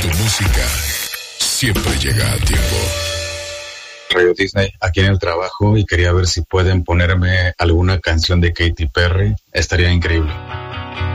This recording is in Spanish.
tu música siempre llega a tiempo. Radio Disney, aquí en el trabajo, y quería ver si pueden ponerme alguna canción de Katy Perry. Estaría increíble.